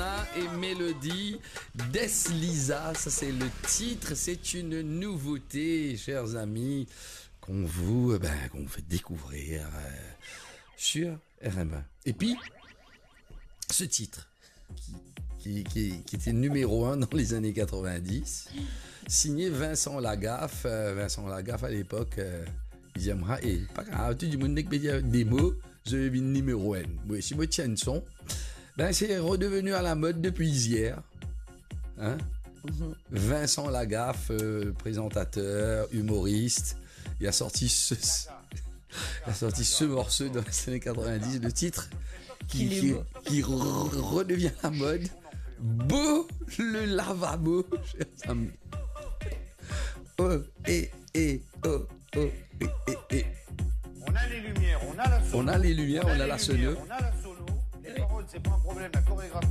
Susanna et Mélodie, Deslisa, ça c'est le titre, c'est une nouveauté, chers amis, qu'on vous fait découvrir sur RMA. Et puis, ce titre, qui était numéro 1 dans les années 90, signé Vincent Lagaffe. Vincent Lagaffe, à l'époque, il disait, pas grave, tu dis, mon des mots, je vais numéro 1. Oui, si moi tiens son, c'est redevenu à la mode depuis hier. Hein? Vincent Lagaffe, présentateur, humoriste, il a sorti ce morceau dans les années 90, le titre qui redevient à la mode. Beau le lavabo, chers amis. Oh, oh, On a les lumières, on a la sono. On a les lumières, on a la sono. On a la sono. Les paroles, c'est pas un problème, la chorégraphie.